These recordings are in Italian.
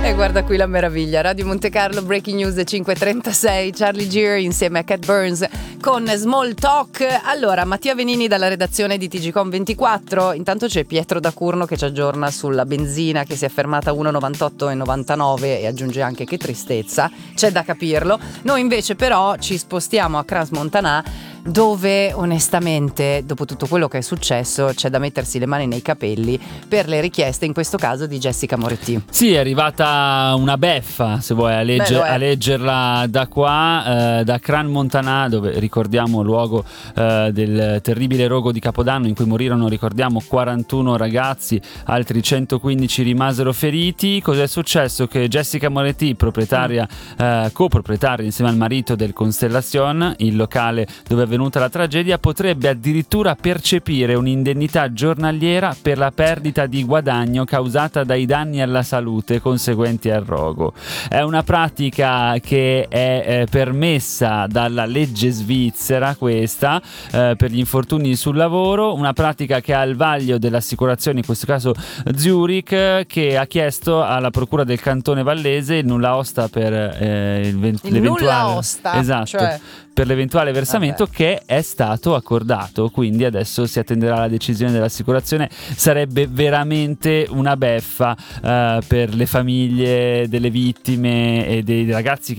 E guarda qui la meraviglia. Radio Monte Carlo, Breaking News 5:36, Charlie Gear insieme a Cat Burns con Small Talk. Allora, Mattia Venini dalla redazione di TGcom 24. Intanto c'è Pietro da Curno che ci aggiorna sulla benzina che si è fermata a 1,98,99 e aggiunge anche che tristezza, c'è da capirlo. Noi invece però ci spostiamo a Crans-Montana, dove onestamente dopo tutto quello che è successo c'è da mettersi le mani nei capelli per le richieste, in questo caso di Jessica Moretti. Sì, è arrivata una beffa, se vuoi, a leggerla da qua, da Crans-Montana, dove ricordiamo luogo del terribile rogo di Capodanno in cui morirono, ricordiamo, 41 ragazzi, altri 115 rimasero feriti. Cos'è successo? Che Jessica Moretti, proprietaria, coproprietaria insieme al marito del Constellation, il locale dove è avvenuta la tragedia, potrebbe addirittura percepire un'indennità giornaliera per la perdita di guadagno causata dai danni alla salute conseguenti al rogo. È una pratica che è permessa dalla legge svizzera, questa, per gli infortuni sul lavoro, una pratica che ha il vaglio dell'assicurazione, in questo caso Zurich, che ha chiesto alla procura del cantone vallese il nulla osta per l'eventuale nulla osta, esatto, cioè... per l'eventuale versamento che è stato accordato. Quindi adesso si attenderà la decisione dell'assicurazione. Sarebbe veramente una beffa per le famiglie delle vittime e dei ragazzi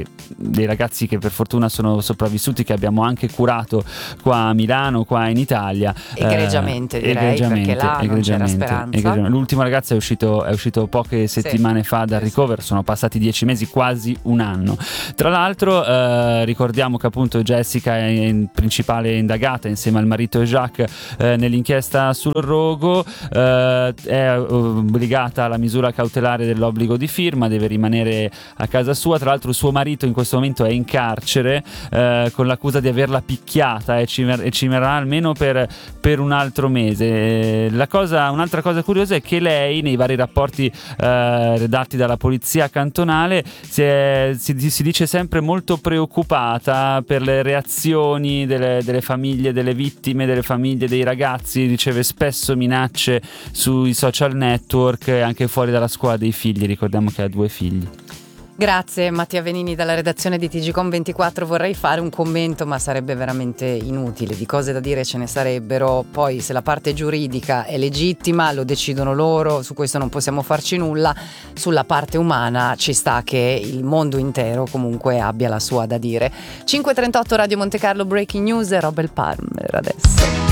che per fortuna sono sopravvissuti, che abbiamo anche curato qua a Milano, qua in Italia, egregiamente direi, perché là non c'era speranza. L'ultimo ragazzo è uscito poche settimane fa dal ricovero, sono passati 10 mesi, quasi un anno. Tra l'altro ricordiamo che appunto Jessica è principale indagata insieme al marito Jacques nell'inchiesta sul rogo, è obbligata alla misura cautelare dell'obbligo di firma, deve rimanere a casa sua. Tra l'altro suo marito in questo momento è in carcere con l'accusa di averla picchiata e ci rimarrà almeno per un altro mese. Un'altra cosa curiosa è che lei, nei vari rapporti redatti dalla polizia cantonale, si dice sempre molto preoccupata per le reazioni delle famiglie delle vittime, delle famiglie dei ragazzi. Riceve spesso minacce sui social network e anche fuori dalla scuola dei figli. Ricordiamo che ha 2 figli. Grazie Mattia Venini dalla redazione di TGcom 24. Vorrei fare un commento, ma sarebbe veramente inutile. Di cose da dire ce ne sarebbero. Poi se la parte giuridica è legittima lo decidono loro, su questo non possiamo farci nulla. Sulla parte umana ci sta che il mondo intero comunque abbia la sua da dire. 5:38 Radio Monte Carlo, Breaking News, Robert Palmer adesso.